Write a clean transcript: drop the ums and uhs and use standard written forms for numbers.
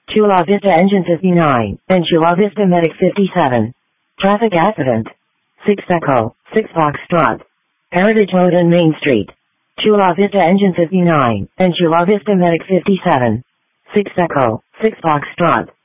Chula Vista Engine 59, and Chula Vista Medic 57. Traffic accident. 6 Echo, 6 Foxtrot. Heritage Road and Main Street. Chula Vista Engine 59, and Chula Vista Medic 57. 6 Echo, 6 Foxtrot.